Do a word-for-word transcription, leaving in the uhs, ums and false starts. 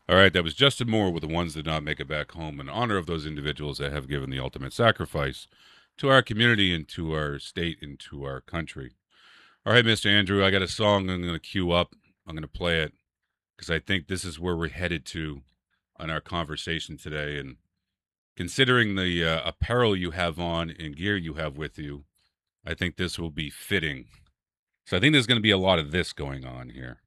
All right, that was Justin Moore with The Ones That Did Not Make It Back Home in honor of those individuals that have given the ultimate sacrifice to our community and to our state and to our country. All right, Mister Andrew, I got a song I'm going to cue up. I'm going to play it because I think this is where we're headed to on our conversation today. And considering the uh, apparel you have on and gear you have with you, I think this will be fitting. So I think there's going to be a lot of this going on here.